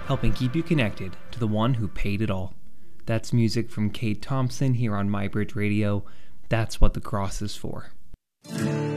helping keep you connected to the one who paid it all. That's music from Kate Thompson here on MyBridge Radio. That's what the cross is for.